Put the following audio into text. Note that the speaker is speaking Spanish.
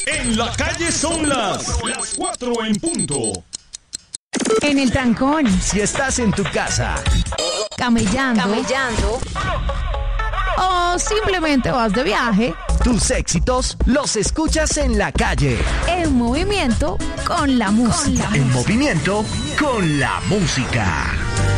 En la calle son las 4 en punto. En el trancón, Si estás en tu casa, camellando o simplemente vas de viaje, tus éxitos los escuchas en la calle. en movimiento con la música. En movimiento con la música.